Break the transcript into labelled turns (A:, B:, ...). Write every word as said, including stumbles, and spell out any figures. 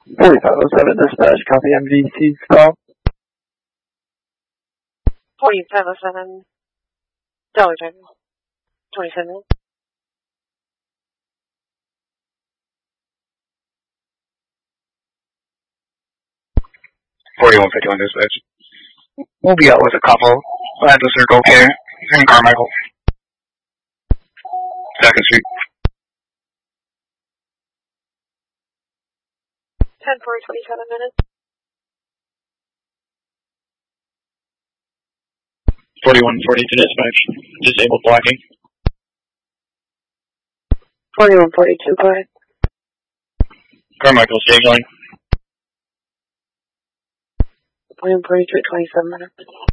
A: forty-five oh seven dispatch, copy M V C stop.
B: forty-five oh seven, Dollar General, twenty-seven.
C: forty-one fifty-one dispatch. We'll be out with a couple at the Circle K in Carmichael. Second Street.
B: ten four, twenty-seven minutes.
C: forty-one forty-two dispatch. Disabled blocking.
B: forty-one forty-two, go ahead.
C: Carmichael stage line.
B: forty-one forty-two, twenty-seven minutes.